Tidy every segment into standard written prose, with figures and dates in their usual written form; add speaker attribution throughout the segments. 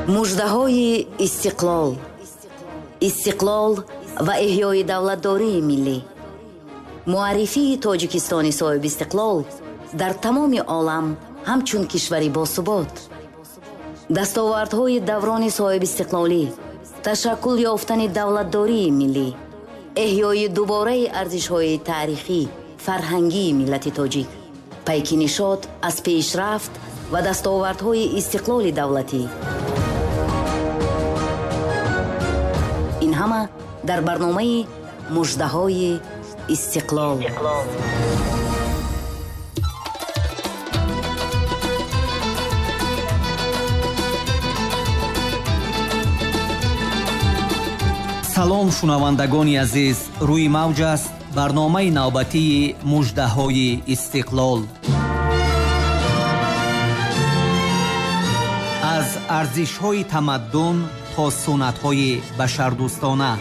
Speaker 1: муждаҳои истиқлол ва эҳёи давлатдории миллӣ. муаррифии тоҷикистони соҳиби истиқлол дар тамоми олам ҳамчун кишвари босубот. дастовардҳои даврони соҳиби истиқлолӣ, ташаккул ёфтани давлатдории миллӣ, эҳёи дубораи арзишҳои таърихӣ, фарҳангии миллати тоҷик, пайки нишод аз пешрафт ва дастовардҳои истиқлоли давлатӣ. ин ҳама дар барномаи муждаҳои истиқлол.
Speaker 2: салом шунавандагони азиз, рӯи мавҷ аст барномаи навбатии муждаҳои истиқлол. аз арзишҳои тамаддун то суннатҳои башардӯстона.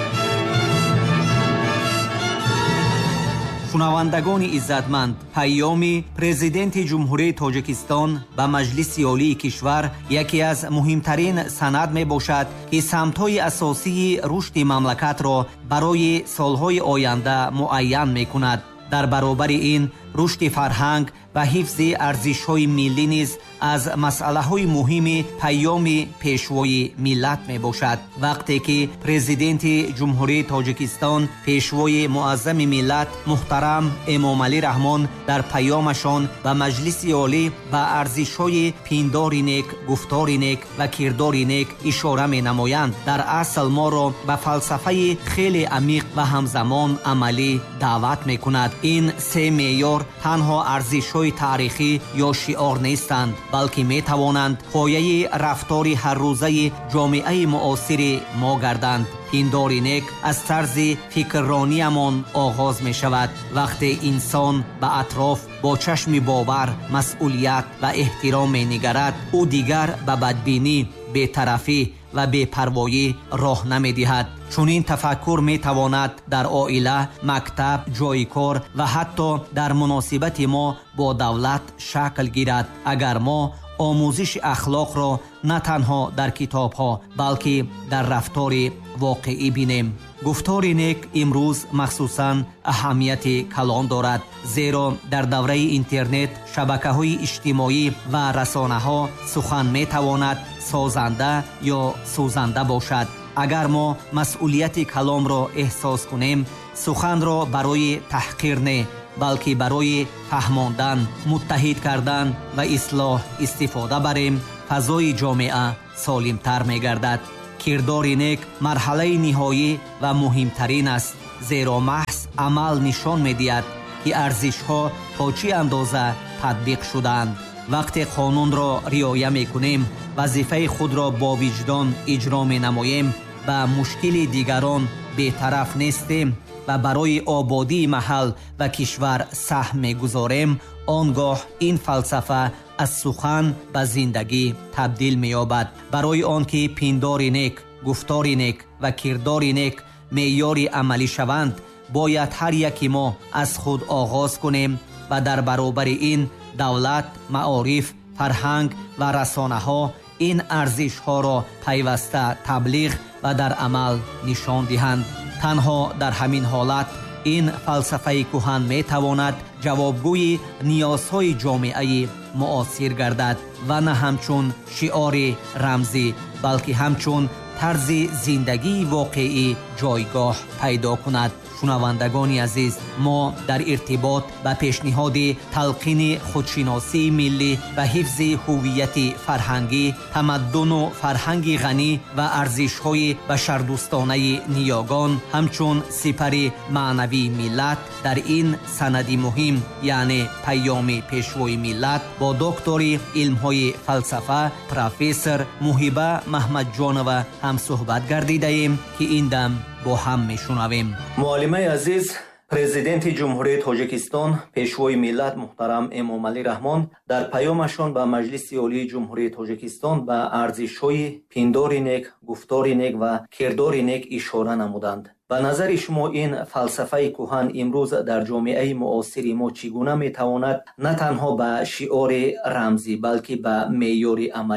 Speaker 2: шунавандагони иззатманд, пайёми президенти ҷумҳурияи Тоҷикистон ба Маҷлиси олии кишвар яке аз муҳимтарин санад мебошад, ки самтҳои асосии рушди мамлакатро барои солҳои оянда муайян мекунад. дар баробари ин рушди фарҳанг ва ҳифзи арзишҳои миллӣ низ аз масъалаҳои муҳими пайёми пешвои миллат мебошад. вақте ки президенти ҷумҳурияи Тоҷикистон пешвои муаззами миллат муҳтарам Эмомалӣ Раҳмон дар паёмашон ба Маҷлиси олӣ ба арзишҳои пиндори нек, гуфтори нек ва кирдори нек ишора менамоянд, дар асл моро ба фалсафаи хеле амиқ ва ҳамзамон амалӣ даъват мекунад. ин се меъёр танҳо арзишҳои таърихӣ ё шиор нестанд, балки метавонанд пояи рафтори ҳаррӯзаи ҷомеаи муосири мо гарданд. пиндори нек аз тарзи фикррониямон оғоз мешавад. вақте инсон ба атроф бо чашми бовар, масъулият ва эҳтиром менигарад, ӯ дигар ба бадбинӣ, бетарафӣ ва бепарвоӣ роҳ намедиҳад. чунин тафаккур метавонад дар оила, мактаб, ҷойи кор ва ҳатто дар муносибати мо бо давлат шакл гирад, агар мо омӯзиши ахлоқро на танҳо дар китобҳо, балки дар рафтори воқеӣ бинем. гуфтори нек имрӯз махсусан аҳамияти калон дорад, зеро дар давраи интернет, шабакаҳои иҷтимоӣ ва расонаҳо сухан метавонад созанда ё сӯзанда бошад. агар мо масъулияти каломро эҳсос кунем, суханро барои таҳқир не, балки барои фаҳмондан, муттаҳид кардан ва ислоҳ истифода барем, фазои ҷомеа солимтар мегардад. кирдори нек марҳалаи ниҳоӣ ва муҳимтарин аст, зеро маҳз амал нишон медиҳад, ки арзишҳо то чӣ андоза татбиқ шудаанд. вақте қонунро риоя мекунем, вазифаи худро бо виҷдон иҷро менамоем, ба мушкили дигарон бетараф нестем ва барои ободии маҳал ва кишвар саҳм мегузорем, он гоҳ ин фалсафа аз сухан ба зиндагӣ табдил меёбад. барои он ки пиндори нек, гуфтори нек ва кирдори нек меъёри амалӣ шаванд, бояд ҳар яки мо аз худ оғоз кунем ва дар баробари ин давлат, маориф, фарҳанг ва расонаҳо ин арзишҳоро пайваста таблиғ ва дар амал нишон диҳанд. танҳо дар ҳамин ҳолат ин фалсафаи кӯҳан метавонад ҷавобгӯи ниёзҳои ҷомеаи муосир гардад ва на ҳамчун шиори рамзӣ, балки ҳамчун тарзи зиндагии воқеӣ ҷойгоҳ пайдо кунад. шунавандагони азиз, мо дар иртибот ба пешниҳоди талқини худшиносии миллӣ ва ҳифзи ҳуввияти фарҳангӣ, тамаддуну фарҳанги ғанӣ ва арзишҳои башардӯстонаи ниёгон ҳамчун сипари маънавии миллат дар ин санади муҳим, яъне пайёми пешвои миллат, бо доктори илмҳои фалсафа профессор Муҳиба Маҳмадҷонова ҳамсуҳбат гардидаем, ки ин дам бо ҳам мешунавем. муаллимаи азиз, президенти ҷумҳурияи Тоҷикистон, пешвои миллат муҳтарам Эмомалӣ Раҳмон дар паёмашон ба Маҷлиси олии ҷумҳурияи Тоҷикистон ба арзишҳои пиндори нек, гуфтори нек ва кирдори нек ишора намуданд. ба назари шумо ин фалсафаи кӯҳан имрӯз дар ҷомеаи муосири мо чӣ гуна метавонад на танҳо ба шиори рамзӣ, балки ба меъёри амалӣ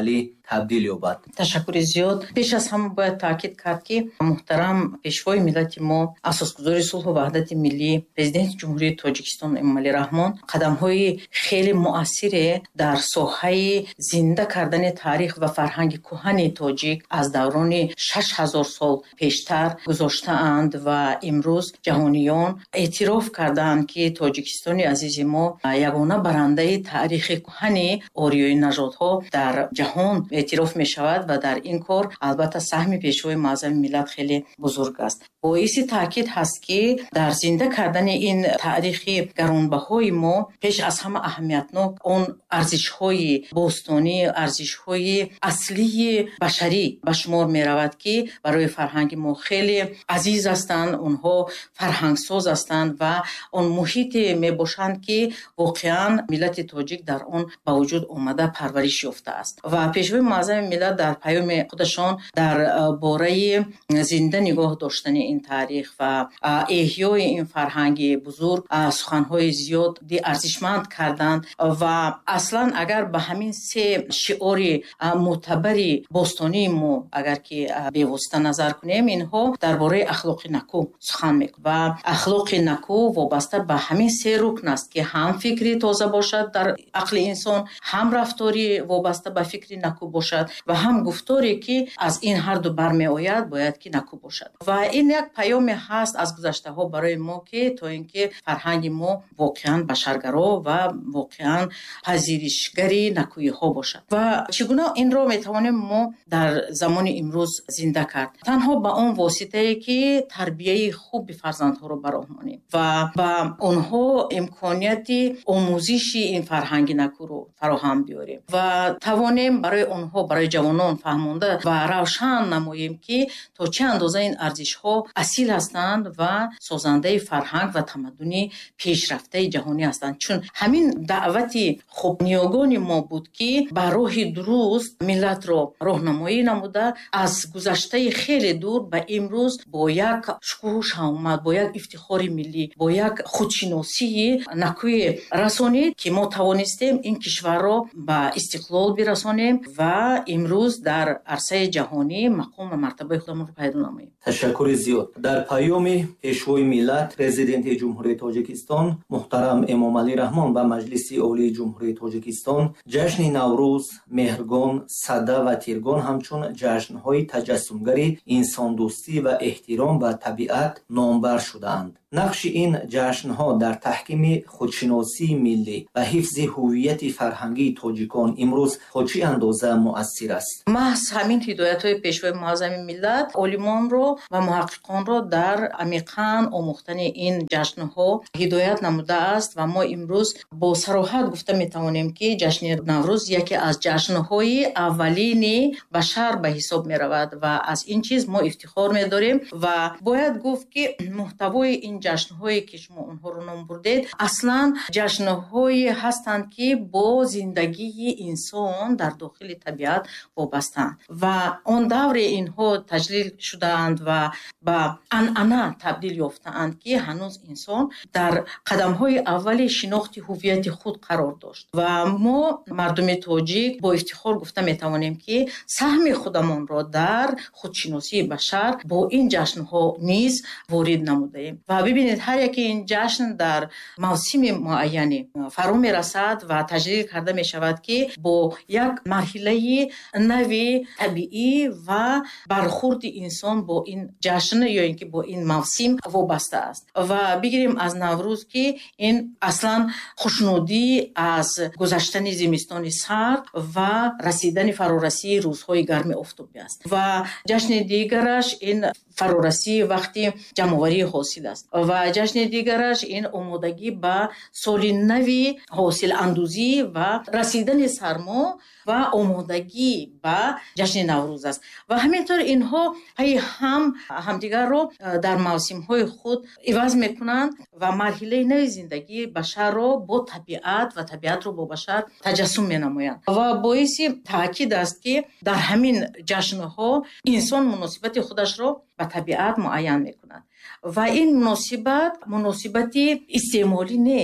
Speaker 2: табдил ёбад.
Speaker 3: ташаккури зиёд. пеш аз ҳама бояд таъкид кард ки муҳтарам пешвои миллати мо, асосгузори сулҳу ваҳдати миллӣ, президенти ҷумҳурии Тоҷикистон Эмомалӣ Раҳмон қадамҳои хеле муассире дар соҳаи зинда кардани таърих ва фарҳанги кӯҳани тоҷик аз даврони 6000 сол пештар гузоштаанд ва имрӯз ҷаҳониён эътироф кардаанд ки Тоҷикистони азизи мо ягона барандаи таърихи кӯҳани ориёи нажодҳо дар ҷаҳон эътироф мешавад ва дар ин кор албатта саҳми пешвои муаззами миллат хеле бузург аст. боиси таъкид ҳаст ки дар зинда кардани ин таърихи гаронбаҳои мо пеш аз ҳама аҳамиятнок он арзишҳои бостонӣ, арзишҳои аслии башарӣ ба шумор меравад ки барои фарҳанги мо хеле азиз ҳастанд, онҳо фарҳангсоз ҳастанд ва он муҳите мебошанд ки воқеан миллати тоҷик дар он ба вуҷуд омада парвариш ёфтааст. ва пешвои муаззами миллат дар паёми худашон дар бораи зинда нигоҳ доштани ин таърих ва эҳёи ин фарҳанги бузург суханҳои зиёди арзишманд карданд ва аслан агар ба ҳамин се шиори мӯътабари бостонии мо агар ки бевосита назар кунем, инҳо дар бораи ахлоқи накӯ сухан мекунанд ва ахлоқи накӯ вобаста ба ҳамин се рукн аст ки ҳам фикри тоза бошад дар ақли инсон, ҳам рафтори вобаста ба фикри накӯ бошад ва ҳам гуфторе ки аз ин ҳарду бармеояд бояд ки накӯ бошад. ва ин як паёме ҳаст аз гузаштаҳо барои мо ки то ин ки фарҳанги мо воқеан башаргаро ва воқеан пазиришгари накӯиҳо бошад. ва чӣ гуна инро метавонем мо дар замони имрӯз зинда кард? танҳо ба он воситае ки тарбияи хуби фарзандҳоро бароҳмонем ва ба онҳо имконияти омӯзиши ин фарҳанги накӯро фароҳам биёрем ва тавонем барои онҳо, барои ҷавонон фаҳмонда ва равшан намоем ки то чӣ андоза ин арзишҳо асил ҳастанд ва созандаи фарҳанг ва тамаддуни пешрафтаи ҷаҳонӣ ҳастанд. чун ҳамин даъвати хубниёгони мо буд ки ба роҳи дуруст миллатро роҳнамоӣ намуда аз гузаштаи хеле дур ба имрӯз бо як шукӯҳу шаҳомат, бо як ифтихори миллӣ, бо як худшиносии накӯӣ расонид ки мо тавонистем ин кишварро ба истиқлол бирасонем ва имрӯз дар арсаи ҷаҳонӣ мақом ва мартабаи худамонро пайдо намоем.
Speaker 2: ташаккури зиёд. дар паёми пешвои миллат, президенти ҷумҳурии Тоҷикистон муҳтарам Эмомалӣ Раҳмон ба Маҷлиси олии ҷумҳурии Тоҷикистон ҷашни Наврӯз, Меҳргон, Сада ва Тиргон ҳамчун ҷашнҳои таҷассумгари инсондӯстӣ ва эҳтиром ба табиат номбар шудаанд. нақши ин ҷашнҳо дар таҳкими худшиносии миллӣ ва ҳифзи ҳуввияти фарҳангии тоҷикон имрӯз то чӣ андоза муассир аст?
Speaker 3: маҳз ҳамин ҳидоятҳои пешвои муаззами миллат олимонро ва муҳаққиқонро дар амиқан омӯхтани ин ҷашнҳо ҳидоят намудааст ва мо имрӯз бо сароҳат гуфта метавонем ки ҷашни Наврӯз яке аз ҷашнҳои аввалини башар ба ҳисоб меравад ва аз ин чиз мо ифтихор медорем ва бояд гуфт ки муҳтавои ин ҷашнҳое ки шумо онҳоро ном бурдед аслан ҷашнҳое ҳастанд ки бо зиндагии инсон дар дохили табиат вобастаанд ва он давре инҳо таҷлил шудаанд ва ба анъана табдил ёфтаанд ки ҳанӯз инсон дар қадамҳои аввали шинохти ҳуввияти худ қарор дошт ва мо мардуми тоҷик бо ифтихор гуфта метавонем ки саҳми худамонро дар худшиносии башар бо ин ҷашнҳо низ ворид намудаем. ва бибинед ҳар яке ин ҷашн дар мавсими муайяне фаро мерасад ва таҷлил карда мешавад ки бо як марҳилаи нави табиӣ ва бархурди инсон бо ин ҷашн ё ин ки бо ин мавсим вобаста аст. ва бигирем аз Наврӯз ки ин аслан хушнудӣ аз гузаштани зимистони сард ва расидани фарорасии рӯзҳои гарми офтобӣ аст. ва ҷашни дигараш ин фарорасии вақти ҷамъоварии ҳосил аст ва ҷашни дигараш ин омодагӣ ба соли нави ҳосиландӯзӣ ва расидани сармо ва омодагӣ ба ҷашни Наврӯз аст. ва ҳаминтор инҳо паи ҳамдигарро дар мавсимҳои худ иваз мекунанд ва марҳилаи нави зиндагии башарро бо табиат ва табиатро бо башар таҷассум менамоянд. ва боиси таъкид аст ки дар ҳамин ҷашнҳо инсон муносибати худашро ба табиат муайян мекунад ва ин муносибати истеъмолӣ нест.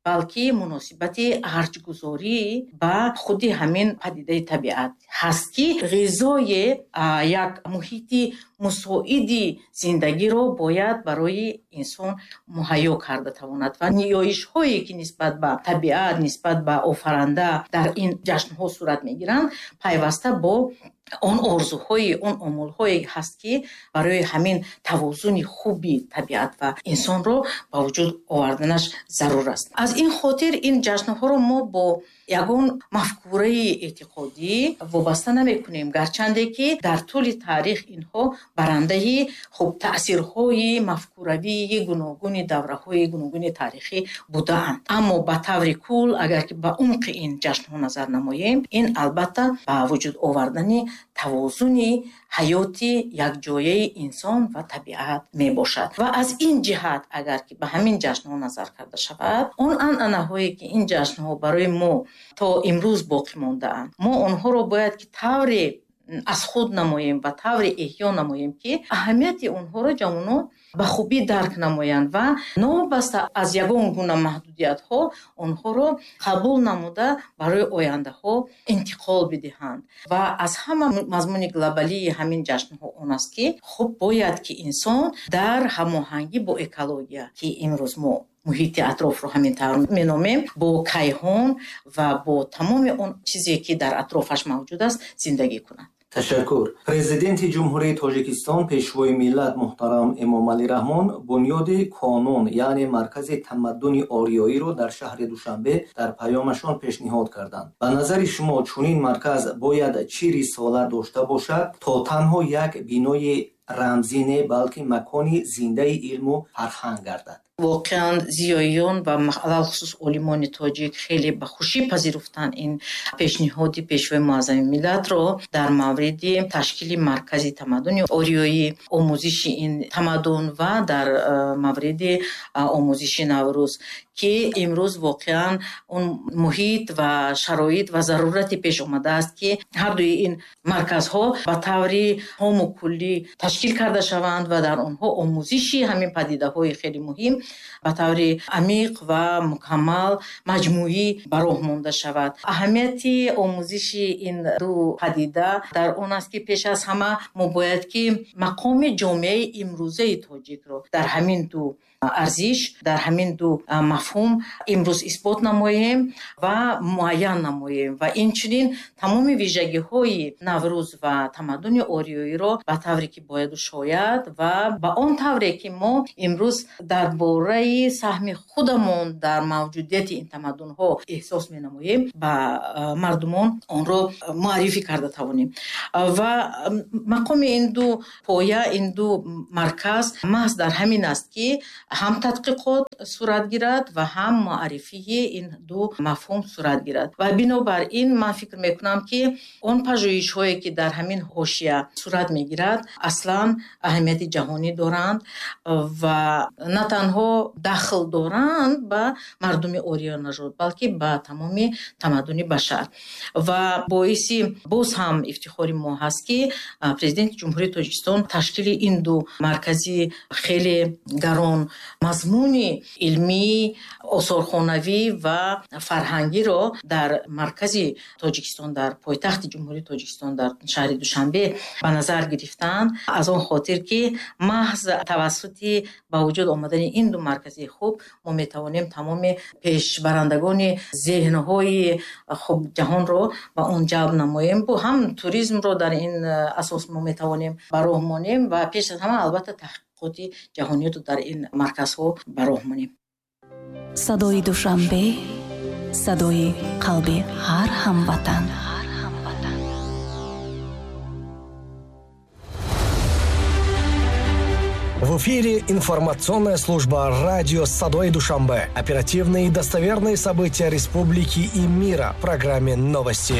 Speaker 3: балки муносибати арҷгузорӣ ба худи ҳамин падидаи табиат ҳаст, ки ғизои як муҳити мусоиди зиндагиро бояд барои инсон муҳайё карда тавонад ва ниёишҳое ки нисбат ба табиат, нисбат ба офаранда дар ин ҷашнҳо сурат мегиранд, пайваста бо он орзуҳои, он омулҳое ҳаст, ки барои ҳамин тавозуни хуби табиат ва инсонро ба вуҷуд оварданаш зарур аст. Аз ин хотир ин ҷашнҳоро мо бо ягон мафкураи эътиқодӣ вобаста намекунем, гарчанде ки дар тӯли таърих инҳо барандаи таъсирҳои мафкуравии гуногуни давраҳои гуногуни таърихӣ будаанд. Аммо ба таври кул, агар ки ба умқи ин ҷашнҳо назар намоем, ин албатта ба вуҷуд овардани тавозуни ҳаёти якҷояи инсон ва табиат мебошад. Ва аз ин ҷиҳат агар ки ба ҳамин ҷашнҳо назар карда шавад, он анъанаҳое ки ин ҷашнҳо барои мо то имрӯз боқӣ мондаанд, мо онҳоро бояд ки тавре аз худ намоем ва тавре эҳё намоем, ки аҳамияти онҳоро ҷавонон ба хубӣ дарк намоянд ва новобаста аз ягон гуна маҳдудиятҳо онҳоро қабул намуда барои ояндаҳо интиқол бидиҳанд. Ва аз ҳама мазмуни глобалии ҳамин ҷашнҳо он аст, ки хуб бояд ки инсон дар ҳамоҳангӣ бо экология, ки имрӯз мо муҳити атрофро ҳамин тавр меномем, бо кайҳон ва бо тамоми он чизе ки дар атрофаш мавҷуд аст зиндагӣ кунад.
Speaker 2: ташаккур. Президенти Ҷумҳурии Тоҷикистон пешвои миллат муҳтарам Эмомалӣ Раҳмон бунёди Конун, яъне маркази тамаддуни ориёиро дар шаҳри Душанбе дар паёмашон пешниҳод карданд. Ба назари шумо чунин марказ бояд чӣ рисола дошта бошад, то танҳо як бинои рамзӣ не, балки макони зиндаи илму фарҳанг гардад?
Speaker 3: воқеан зиёиён ва алахусус олимони тоҷик хеле ба хушӣ пазируфтанд ин пешниҳоди пешвои муаззами миллатро дар мавриди ташкили маркази тамаддуни ориёӣ, омӯзиши ин тамаддун ва дар мавриди омӯзиши Наврӯз, ки имрӯз воқеан он муҳит ва шароит ва зарурати пеш омадааст, ки ҳардуи ин марказҳо ба таври ҳому куллӣ ташкил карда шаванд ва дар онҳо омӯзиши ҳамин падидаҳои хеле муҳим ба таври амиқ ва мукаммал маҷмӯӣ ба роҳ монда шавад. Аҳамияти омӯзиши ин ду падида дар он аст, ки пеш аз ҳама мо бояд ки мақоми ҷомеаи имрӯзаи тоҷикро дар ҳамин ду арзиш, дар ҳамин ду мафҳум имрӯз исбот намоем ва муайян намоем ва инчунин тамоми вижагиҳои Наврӯз ва тамаддуни ориёиро ба тавре ки бояду шояд ва ба он тавре ки мо имрӯз дар бораи саҳми худамон дар мавҷудияти ин тамаддунҳо эҳсос менамоем, ба мардумон онро муаррифӣ карда тавонем. Ва мақоми ин ду поя, ин ду марказ маҳз дар ҳамин аст, ки ҳам тадқиқот сурат гирад ва ҳам муаррифии ин ду мафҳум сурат гирад. Ва бинобар ин ман фикр мекунам, ки он пажӯҳишҳое ки дар ҳамин ҳошия сурат мегирад аслан аҳамияти ҷаҳонӣ доранд ва на танҳо дахл доранд ба мардуми ориёнажод, балки ба тамоми тамаддуни башар. Ва боиси боз ҳам ифтихори мо ҳаст, ки президенти Ҷумҳурии Тоҷикистон ташкили ин ду маркази хеле гарон мазмуни илмӣ, осорхонавӣ ва фарҳангиро дар маркази Тоҷикистон, дар пойтахти Ҷумҳурии Тоҷикистон дар шаҳри Душанбе ба назар гирифтанд, аз он хотир ки маҳз тавассути ба вуҷуд омадани ин ду маркази хуб мо метавонем тамоми пешбарандагони зеҳнҳои хуб ҷаҳонро ба он ҷалб намоем. Бу ҳам туризмро дар ин асос мо метавонем ба роҳ монем ва пеш аз ҳама албатта таҳқиқоти ҷаҳониро дар ин марказҳо ба роҳ монем.
Speaker 4: садои Душанбе, садои қалби ҳар ҳамватан.
Speaker 5: В эфире информационная служба «Радио Садои Душанбе». Оперативные и достоверные события республики и мира в программе «Новости».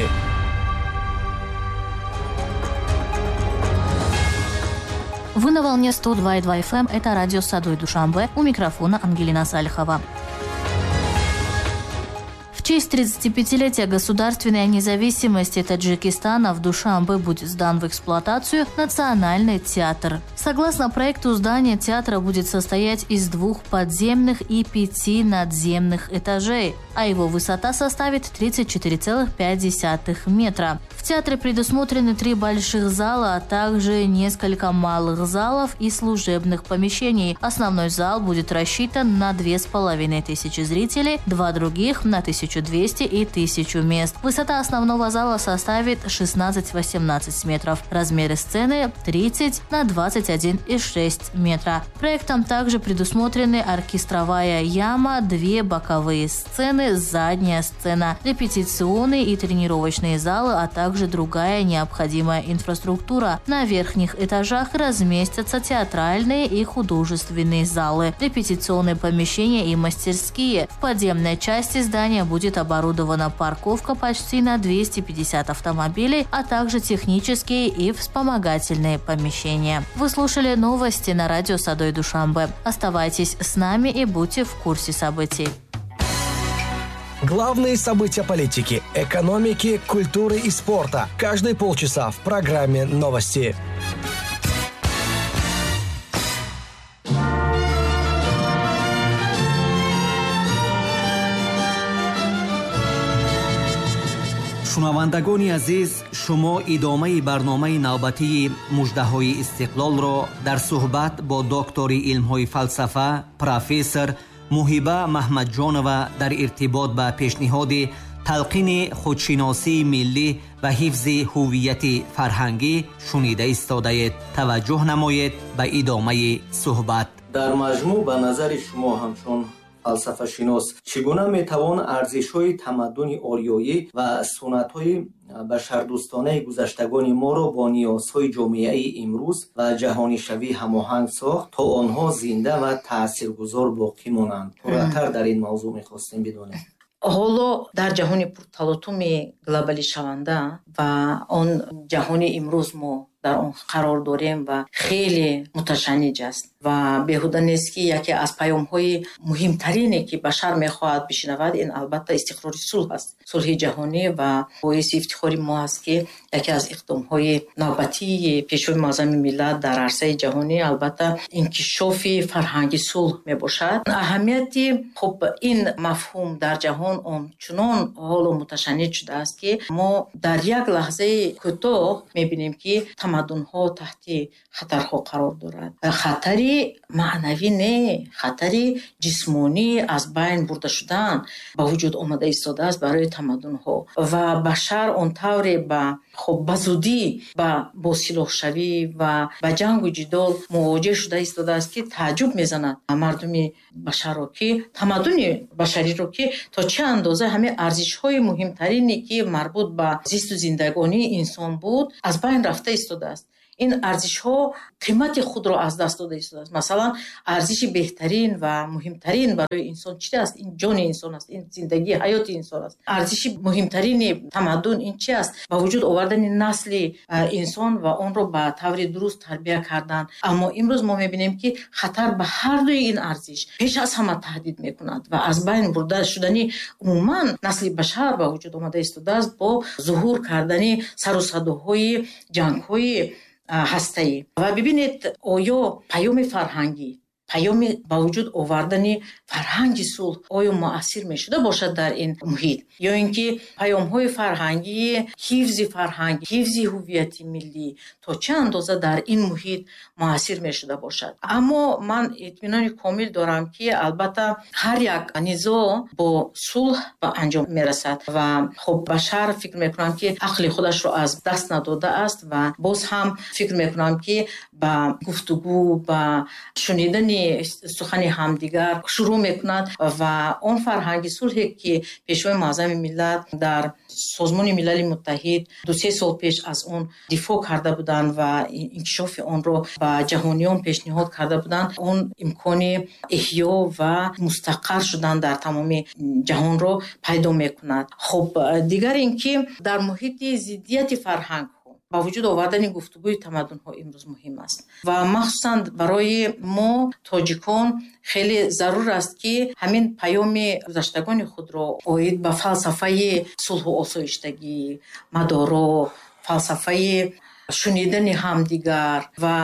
Speaker 4: Вы на волне 102,2 FM. Это радио Садои Душанбе. У микрофона Ангелина Салихова. В честь 35-летия государственной независимости Таджикистана в Душанбе будет сдан в эксплуатацию Национальный театр. Согласно проекту, здание театра будет состоять из 2 подземных и 5 надземных этажей, а его высота составит 34,5 метра. В театре предусмотрены 3 больших зала, а также несколько малых залов и служебных помещений. Основной зал будет рассчитан на 2500 зрителей, 2 других на 1200 и 1000 мест. Высота основного зала составит 16-18 метров. Размеры сцены 30 на 21,6 метра. Проектом также предусмотрены оркестровая яма, 2 боковые сцены, задняя сцена, репетиционные и тренировочные залы, а также другая необходимая инфраструктура. На верхних этажах разместятся театральные и художественные залы, репетиционные помещения и мастерские. В подземной части здания будет оборудована парковка почти на 250 автомобилей, а также технические и вспомогательные помещения. Вы слушали новости на радио Садой Душанбе. Оставайтесь с нами и будьте в курсе событий.
Speaker 5: Главные события политики, экономики, культуры и спорта. Каждые полчаса в программе «Новости».
Speaker 2: шунавандагони азиз, шумо идомаи барномаи навбатии муждаҳои истиқлолро дар суҳбат бо доктори илмҳои фалсафа, профессор муҳиба маҳмадҷонова дар иртибот ба пешниҳоди талқини худшиносии миллӣ ва ҳифзи ҳуввияти фарҳангӣ шунида истодаед. таваҷҷӯҳ намоед ба идомаи суҳбат. дар маҷмӯъ ба назари шумо ҳамчун фалсафашинос чӣ гуна метавон арзишҳои тамаддуни ориёӣ ва суннатҳои башардӯстонаи гузаштагони моро бо ниёзҳои ҷомеаи имрӯз ва ҷаҳонишавӣ ҳамоҳанг сохт, то онҳо зинда ва таъсиргузор боқӣ монанд? пурратар дар ин мавзӯъ мехостем бидонем.
Speaker 3: ҳоло дар ҷаҳони пурталотуми глобалишаванда ва он ҷаҳони имрӯз мо дар он қарор дорем ва хеле муташанниж аст ва беҳуда нест ки яке аз паёмҳои муҳимтарине ки башар мехоҳад бишнавад, ин албатта истиқрори сулҳ аст, сулҳи ҷаҳонӣ, ва боиси ифтихори мо аст ки яке аз иқдомҳои навбатии пешвои муаззами миллат дар арсаи ҷаҳонӣ албатта инкишофи фарҳанги сулҳ мебошад. аҳамияти ин мафҳум дар ҷаҳон ончунон ҳоло муташанниж шудааст ки мо дар як лаҳзаи кӯтоҳ мебинем ки тамаддунҳо таҳти хатарҳо қарор дорад. хатари маънавӣ не, хатари ҷисмонӣ аз байн бурда шудан ба вуҷуд омада истодааст барои тамаддунҳо ва башар он тавре ба зудӣ ба босилоҳшавӣ ва ба ҷангу ҷидол мувоҷеҳ шуда истодааст ки тааҷҷуб мезанад мардуми башарро, ки тамаддуни башариро, ки то чӣ андоза ҳамин арзишҳои муҳимтарине ки марбут ба зисту зиндагонии инсон буд аз байн рафта истодааст. ин арзишҳо қимати худро аз даст дода истодааст. масалан, арзиши беҳтарин ва муҳимтарин барои инсон чӣ аст? ин ҷони инсон аст, ин зиндагии ҳаёти инсон аст. арзиши муҳимтарини тамаддун ин чӣ аст? ба вуҷуд овардани насли инсон ва онро ба таври дуруст тарбия кардан. аммо имрӯз мо мебинем ки хатар ба ҳардуи ин арзиш пеш аз ҳама таҳдид мекунад ва аз байн бурда шудани умуман насли башар ба вуҷуд омада истодааст бо зуҳур кардани сару садоҳои ҷангҳои ҳастаӣ. ва бибинед, оё паёми фарҳангӣ, паёми ба вуҷуд овардани фарҳанги сулҳ оё муассир мешуда бошад дар ин муҳит, ё ин ки паёмҳои фарҳангӣ, ҳифзи фарҳанг, ҳифзи ҳуввияти миллӣ то чӣ андоза дар ин муҳит муассир мешуда бошад. аммо ман итминони комил дорам ки албатта ҳар як низоъ бо сулҳ ба анҷом мерасад ва башар фикр мекунам ки ақли худашро аз даст надодааст ва боз ҳам фикр мекунам ки ба гуфтугӯ, ба шунидани сухани ҳамдигар шурӯъ мекунад ва он фарҳанги сулҳе ки пешвои муаззами миллат дар созмони милали муттаҳид 2-3 сол пеш аз он дифоъ карда буданд ва инкишофи онро ба ҷаҳониён пешниҳод карда буданд, он имкони эҳё ва мустаққар шудан дар тамоми ҷаҳонро пайдо мекунад. дигар ин ки дар муҳити зиддияти фарҳанг ба вуҷуд овардани гуфтугӯи тамаддунҳо имрӯз муҳим аст ва махсусан барои мо тоҷикон хеле зарур аст ки ҳамин паёми гузаштагони худро оид ба фалсафаи сулҳу осоиштагӣ, мадоро, фалсафаи шунидани ҳамдигар ва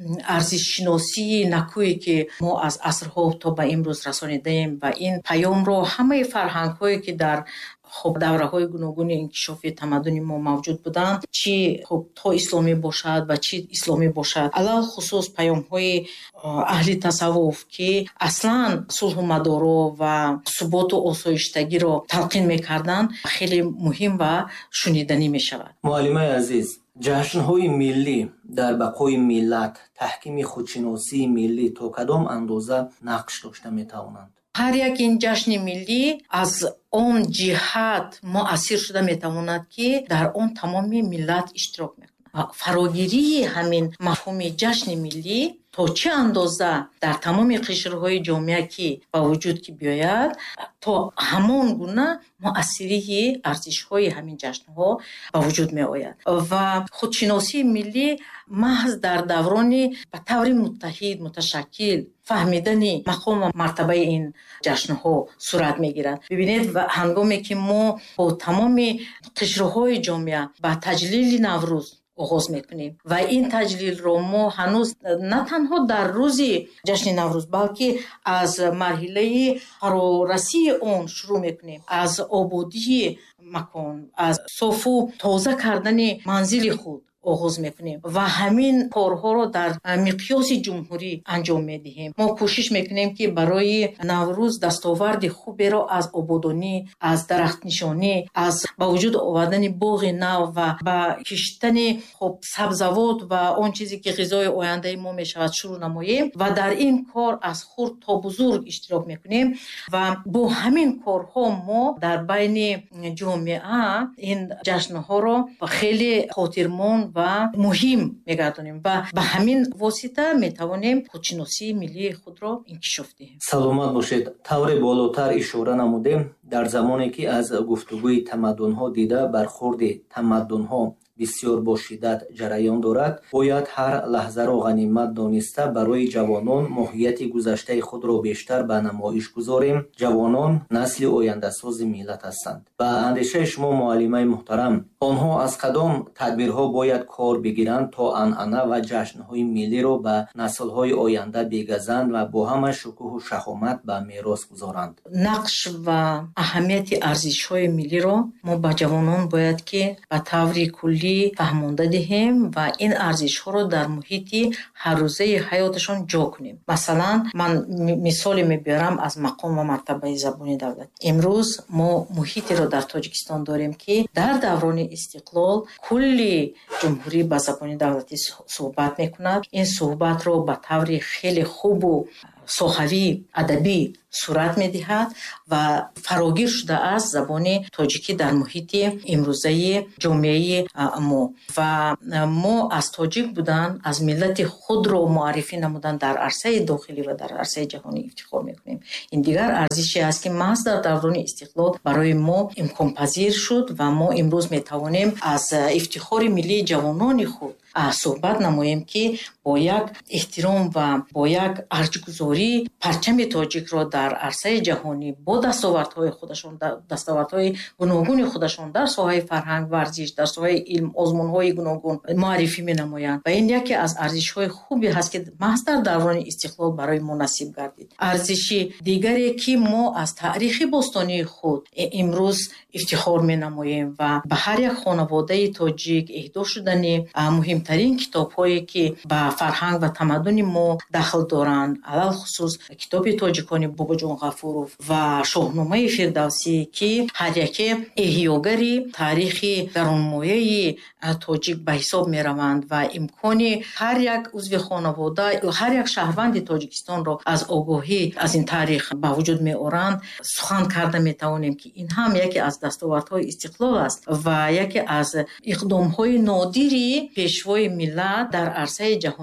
Speaker 3: арзишшиносии накӯе ки мо аз асрҳо то ба имрӯз расонидаем ва ин паёмро ҳамаи фарҳангҳое ки дар давраҳои гуногуни инкишофи тамаддуни мо мавҷуд буданд, чӣ то исломӣ бошад ва чӣ исломӣ бошад, алал хусус паёмҳои аҳли тасаввуф ки аслан сулҳу мадоро ва суботу осоиштагиро талқин мекарданд, хеле муҳим ва шуниданӣ мешавад.
Speaker 2: муаллимаи азиз, ҷашнҳои миллӣ дар бақои миллат, таҳкими худшиносии миллӣ то кадом андоза нақш дошта метавонанд?
Speaker 3: ҳар як ин ҷашни миллӣ аз он ҷиҳат муассир шуда метавонад ки дар он тамоми миллат иштирок мекунад. Фарогирии ҳамин мафҳуми ҷашни миллӣ то чӣ андоза дар тамоми қишрҳои ҷомеа ки ба вуҷуд ки биёяд, то ҳамон гуна муассирии арзишҳои ҳамин ҷашнҳо ба вуҷуд меояд ва худшиносии миллӣ маҳз дар даврони ба таври муттаҳид муташаккил фаҳмидани мақом ва мартабаи ин ҷашнҳо сурат мегирад. бибинед ҳангоме ки мо бо тамоми қишрҳои ҷомеа ба таҷлили Наврӯз оғоз мекунем ва ин таҷлилро мо ҳанӯз на танҳо дар рӯзи ҷашни Наврӯз, балки аз марҳилаи фарорасии он шурӯъ мекунем, аз ободии макон, аз софу тоза кардани манзили худ оғоз мекунем ва ҳамин корҳоро дар миқёси ҷумҳурӣ анҷом медиҳем. Мо кӯшиш мекунем ки барои Наврӯз дастоварди хуберо аз ободонӣ, аз дарахтнишонӣ, аз ба вуҷуд овардани боғи нав ва ба киштани сабзавот ва он чизе ки ғизои ояндаи мо мешавад шурӯъ намоем ва дар ин кор аз хурд то бузург иштирок мекунем ва бо ҳамин корҳо мо дар байни ҷомеа ин ҷашнҳоро хеле хотирмон ва муҳим мегардонем ва ба ҳамин восита метавонем худшиносии миллии худро инкишоф диҳем.
Speaker 2: саломат бошед. тавре болотар ишора намудем, дар замоне ки аз гуфтугӯи тамаддунҳо дида бархурди тамаддунҳо бисёр бо шиддат ҷараён дорад, бояд ҳар лаҳзаро ғанимат дониста барои ҷавонон моҳияти гузаштаи худро бештар ба намоиш гузорем. ҷавонон насли ояндасози миллат ҳастанд. ба андешаи шумо, муаллимаи муҳтарам, онҳо аз кадом тадбирҳо бояд кор бигиранд то анъана ва ҷашнҳои миллиро ба наслҳои оянда бигазанд ва бо ҳама шукӯҳу шахомат ба мерос гузоранд?
Speaker 3: нақш ва аҳамияти арзишҳои миллиро мо ба ҷавонон бояд ки ба таври куллӣ фаҳмонда диҳем ва ин арзишҳоро дар муҳити ҳаррӯзаи ҳаёташон ҷо кунем. Масалан, ман мисоле мебиёрам аз мақом ва мартабаи забони давлат. имрӯз мо муҳитеро дар Тоҷикистон дорем ки дар даврони истиқлол кулли ҷумҳурӣ ба забони давлатӣ суҳбат мекунад. ин суҳбатро ба таври хеле хубу соҳавӣ, адабӣ сурат медиҳад ва фарогир шудааст забони тоҷикӣ дар муҳити имрӯзаи ҷомеаи мо ва мо аз тоҷик будан, аз миллати худро муаррифӣ намудан дар арсаи дохилӣ ва дар арсаи ҷаҳонӣ ифтихор мекунем. ин дигар арзише аст ки маҳз дар даврони истиқлол барои мо имконпазир шуд ва мо имрӯз метавонем аз ифтихори миллии ҷавонони худ суҳбат намоем ки бо як эҳтиром ва бо як арҷгузорӣ парчами тоҷикро дар арсаи ҷаҳонӣ бо дастовардҳои худашон, дастовардҳои гуногуни худашон дар соҳаи фарҳанг, варзиш, дар соҳаи илм, озмунҳои гуногун муаррифӣ менамоянд ва ин яке аз арзишҳои хубе ҳаст ки маҳз дар даврони истиқлол барои мо насиб гардид. арзиши дигаре ки мо аз таърихи бостонии худ имрӯз ифтихор менамоем ва ба ҳар як хонаводаи тоҷик эҳдо шудани муҳимтарин китобҳое ки ба фарҳанг ва тамаддуни мо дахл доранд, алал хусус китоби тоҷикони Бобоҷон Ғафуров ва Шоҳномаи Фирдавсӣ ки ҳар яке эҳёгари таърихи гаронмояи тоҷик ба ҳисоб мераванд ва имкони ҳар як узви хонавода, ҳар як шаҳрванди Тоҷикистонро аз огоҳӣ аз ин таърих ба вуҷуд меоранд. сухан карда метавонем ки ин ҳам яке аз дастовардҳои истиқлол аст ва яке аз иқдомҳои нодири пешвои миллат дар арсаи ҷаҳонӣ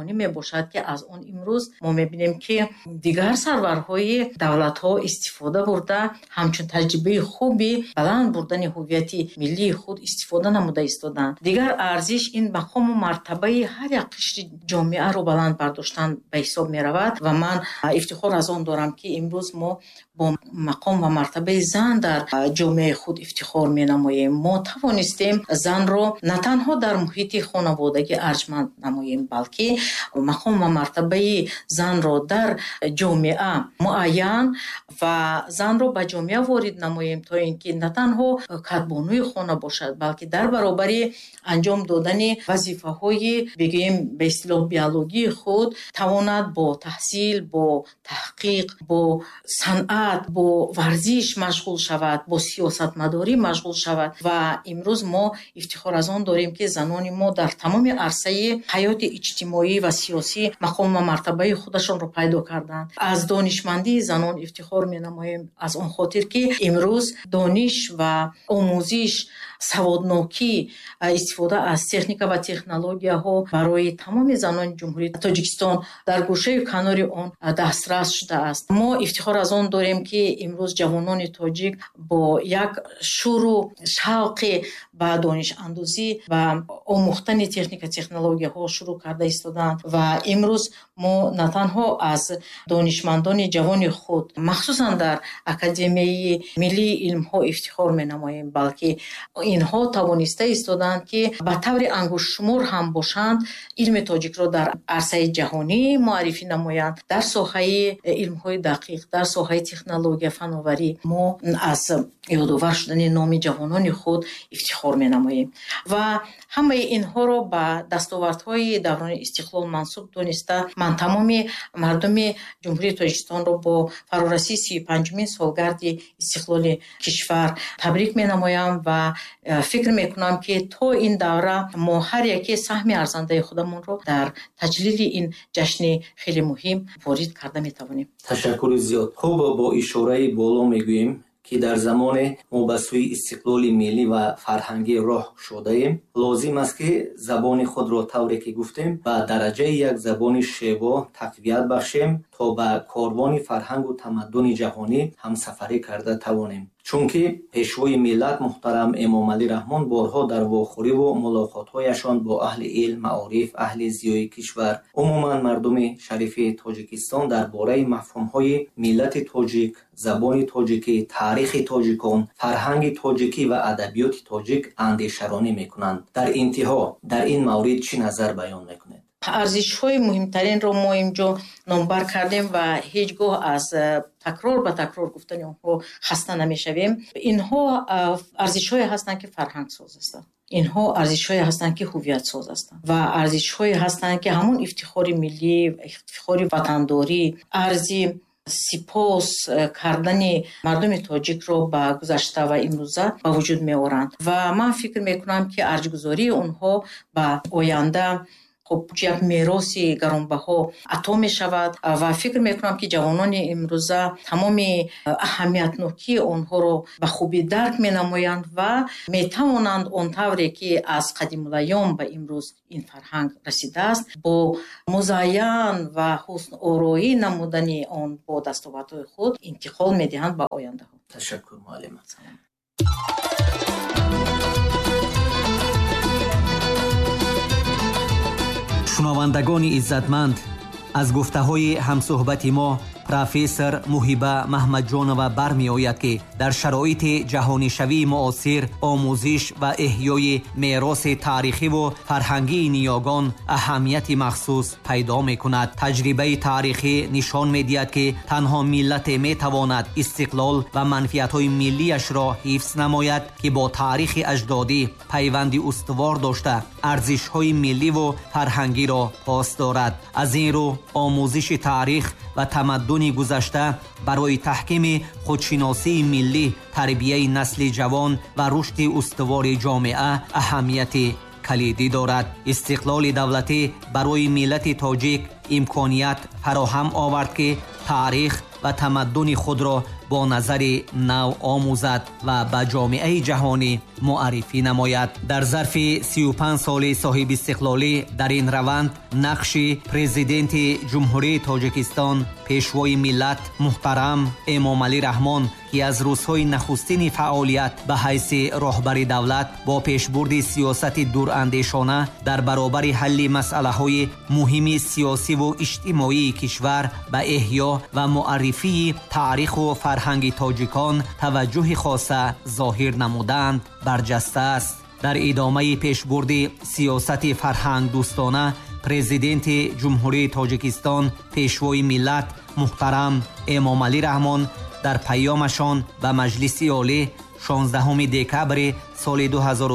Speaker 3: ҷаҳонӣ мебошад, ки аз он имрӯз мо мебинем, ки дигар сарварҳои давлатҳо истифода бурда ҳамчун таҷрибаи хуби баланд бурдани ҳуввияти миллии худ истифода намуда истоданд. дигар арзиш ин мақому мартабаи ҳар як қишри ҷомеаро баланд бардоштан ба ҳисоб меравад ва ман ифтихор аз он дорам, ки имрӯз мо бо мақом ва мартабаи зан дар ҷомеаи худ ифтихор менамоем. мо тавонистем занро на танҳо дар муҳити хонаводагӣ арҷманд намоем, балки мақом ва мартабаи занро дар ҷомеа муайян ва занро ба ҷомеа ворид намоем, то ин ки на танҳо кадбонуи хона бошад, балки дар баробари анҷом додани вазифаҳои бигӯем ба истилоҳ биологии худ тавонад бо таҳсил, бо таҳқиқ, бо санъат, бо варзиш машғул шавад, бо сиёсатмадорӣ машғул шавад. ва имрӯз мо ифтихор аз он дорем, ки занони мо дар тамоми арсаи ҳаёти иҷтимоӣ ва сиёсӣ мақом ва мартабаи худашонро пайдо карданд. аз донишмандии занон ифтихор менамоем, аз он хотир, ки имрӯз дониш ва омӯзиш, саводнокӣ, истифода аз техника ва технологияҳо барои тамоми занони ҷумҳурии Тоҷикистон дар гӯшаю канори он дастрас шудааст. мо ифтихор аз он дорем, ки имрӯз ҷавонони тоҷик бо як шӯру шавқи ба донишандозӣ ва омӯхтани техника технологияҳо шурӯъ карда истоданд ва имрӯз мо на танҳо аз донишмандони ҷавони худ махсусан дар Академияи Миллии илмҳо ифтихор менамоем, балки инҳо тавониста истоданд, ки ба таври ангушшумор ҳам бошанд илми тоҷикро дар арсаи ҷаҳонӣ муаррифӣ намоянд. дар соҳаи илмҳои дақиқ, дар соҳаи технология, фановарӣ мо аз ёдовар шудани номи ҷавонони худ ифтихор менамоем ва ҳамаи инҳоро ба дастовардҳои даврони истиқлол мансуб дониста ман тамоми мардуми ҷумҳурии Тоҷикистонро бо фарорасии 35-мин солгарди истиқлоли кишвар табрик менамоям ва фикр мекунам, ки то ин давра мо ҳар яке саҳми арзандаи худамонро дар таҷлили ин ҷашни хеле муҳим ворид карда метавонем.
Speaker 2: ташаккури зиёд. хуб, бо ишораи боло мегӯем, ки дар замоне мо ба сӯи истиқлоли миллӣ ва фарҳангӣ роҳ шудаем, лозим аст, ки забони худро тавре ки гуфтем ба дараҷаи як забони шево тақвият бахшем, то ба корвони фарҳангу тамаддуни ҷаҳонӣ ҳамсафарӣ карда тавонем. чунки пешвои миллат муҳтарам Эмомалӣ Раҳмон борҳо дар вохӯриву мулоқотҳояшон бо аҳли илм, маориф, аҳли зиёи кишвар, умуман мардуми шарифи Тоҷикистон дар бораи мафҳумҳои миллати тоҷик, забони тоҷикӣ, таърихи тоҷикон, фарҳанги тоҷикӣ ва адабиёти тоҷик андешаронӣ мекунанд. дар интиҳо дар ин маврид чӣ назар баён мекунед?
Speaker 3: арзишҳои муҳимтаринро мо инҷо номбар кардем ва ҳеҷ гоҳ аз такрор ба такрор гуфтани онҳо хаста намешавем. инҳо арзишҳое ҳастанд, ки фарҳангсоз ҳастанд. инҳо арзишҳое ҳастанд, ки ҳувиятсоз ҳастанд ва арзишҳое ҳастанд, ки ҳамон ифтихори миллӣ, ифтихори ватандорӣ, арзи сипос кардани мардуми тоҷикро ба гузашта ва имрӯза ба вуҷуд меоранд ва ман фикр мекунам, ки арҷгузории онҳо ба оянда як мероси гаронбаҳо ато мешавад ва фикр мекунам, ки ҷавонони имрӯза тамоми аҳамиятнокии онҳоро ба хубӣ дарк менамоянд ва метавонанд он тавре, ки аз қадимулайём ба имрӯз ин фарҳанг расидааст, бо музайян ва ҳуснороӣ намудани он бо дастовардҳои худ интиқол медиҳанд ба ояндаҳо.
Speaker 2: ташаккур муаллима. шунавандагони иззатманд, аз гуфтаҳои ҳамсӯҳбати мо профессор Муҳиба Маҳмадҷонова бармеояд, ки дар шароити ҷаҳонишавии муосир омӯзиш ва эҳёи мероси таърихиву фарҳангии ниёгон аҳамияти махсус пайдо мекунад. таҷрибаи таърихӣ нишон медиҳад, ки танҳо миллате метавонад истиқлол ва манфиатҳои миллияшро ҳифз намояд, ки бо таърихи аҷдодӣ пайванди устувор дошта арзишҳои милливу фарҳангиро пос дорад. аз ин рӯ омӯзиши таърих ва тамаддуни гузашта барои таҳкими худшиносии миллӣ, тарбияи насли ҷавон ва рушди устувори ҷомеа аҳамияти калидӣ дорад. истиқлоли давлатӣ барои миллати тоҷик имконият фароҳам овард, ки таърих ва тамаддуни худро бо назари нав омӯзад ва ба ҷомеаи ҷаҳонӣ муаррифӣ намояд. дар зарфи 35 соли соҳиби истиқлолӣ дар ин раванд нақши президенти ҷумҳурии тоҷикистон пешвои миллат муҳтарам Эмомалӣ Раҳмон ки аз рӯзҳои нахустини фаъолият ба ҳайси роҳбари давлат бо пешбурди сиёсати дурандешона дар баробари ҳалли масъалаҳои муҳими сиёсиву иҷтимоии кишвар ба эҳьё ва муаррифии таъриху фарҳанги тоҷикон таваҷҷӯҳи хоса зоҳир намуданд барҷаста аст. дар идомаи пешбурди сиёсати фарҳангдӯстона президенти ҷумҳурии тоҷикистон пешвои миллат муҳтарам Эмомалӣ Раҳмон дар паёмашон ба Маҷлиси олӣ 16 декабри соли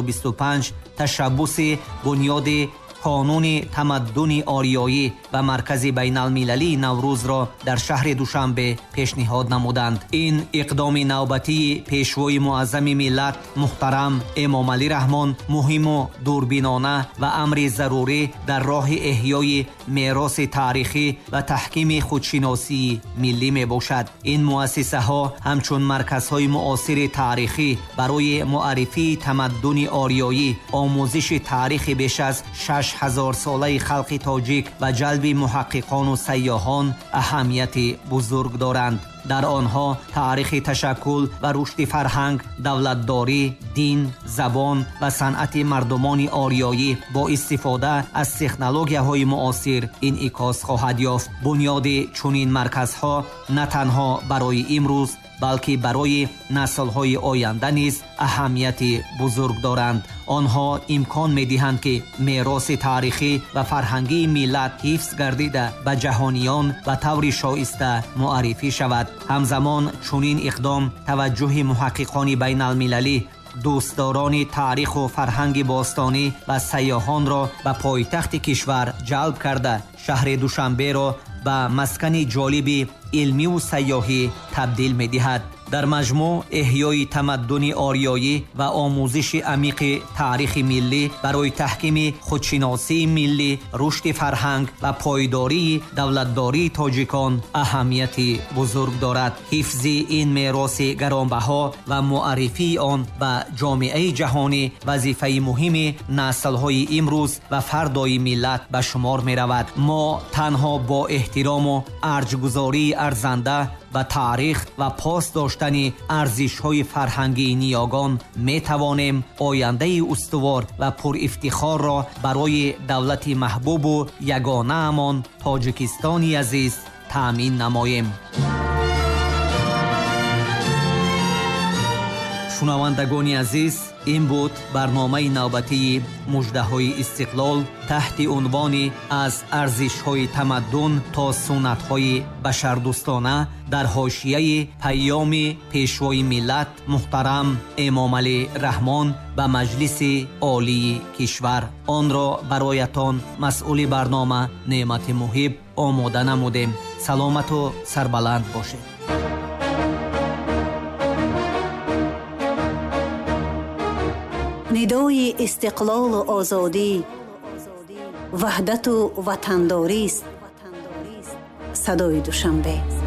Speaker 2: 2025 ташаббуси бунёди қонуни тамаддуни ориёӣ ва маркази байналмилалии Наврӯзро дар шаҳри Душанбе пешниҳод намуданд. ин иқдоми навбатии пешвои муаззами миллат муҳтарам Эмомалӣ Раҳмон муҳиму дурбинона ва амри зарурӣ дар роҳи эҳьёи мероси таърихӣ ва таҳкими худшиносии миллӣ мебошад. ин муассисаҳо ҳамчун марказҳои муосири таърихӣ барои муаррифии тамаддуни ориёӣ, омӯзиши таърихи беш аз 6000 солаи халқи тоҷик ва ҷалби муҳаққиқону сайёҳон аҳамияти бузург доранд. дар онҳо таърихи ташаккул ва рушди фарҳанг, давлатдорӣ, дин, забон ва санъати мардумони ориёӣ бо истифода аз технологияҳои муосир инъикос хоҳад ёфт. бунёди чунин марказҳо на танҳо барои имрӯз, балки барои наслҳои оянда низ аҳамияти бузург доранд. онҳо имкон медиҳанд ки мероси таърихӣ ва фарҳангии миллат ҳифз гардида ба ҷаҳониён ба таври шоиста муаррифӣ шавад. ҳамзамон чунин иқдом таваҷҷӯҳи муҳаққиқони байналмилалӣ, дӯстдорони таъриху фарҳанги бостонӣ ва сайёҳонро ба пойтахти кишвар ҷалб карда шаҳри Душанберо ба маскани ҷолиби илмиву сайёҳӣ табдил медиҳад. дар маҷмӯъ эҳьёи тамаддуни ориёӣ ва омӯзиши амиқи таърихи миллӣ барои таҳкими худшиносии миллӣ, рушди фарҳанг ва пойдории давлатдории тоҷикон аҳамияти бузург дорад. ҳифзи ин мероси гаронбаҳо ва муаррифии он ба ҷомеаи ҷаҳонӣ вазифаи муҳими наслҳои имрӯз ва фардои миллат ба шумор меравад. мо танҳо бо эҳтирому арҷгузории арзанда ба таърих ва пос доштани арзишҳои фарҳангии ниёгон метавонем ояндаи устувор ва пурифтихорро барои давлати маҳбубу ягонаамон Тоҷикистони азиз таъмин намоем. шунавандагони азиз, ин буд барномаи навбатии муждаҳои истиқлол таҳти унвони аз арзишҳои тамаддун то суннатҳои башардӯстона дар ҳошияи паёми пешвои миллат муҳтарам Эмомалӣ Раҳмон ба Маҷлиси олии кишвар. онро бароятон масъули барнома Неъмати Муҳиб омода намудем. саломату сарбаланд бошед.
Speaker 6: ندای استقلال و آزادی، وحدت و وطنداری است. صدای دوشنبه.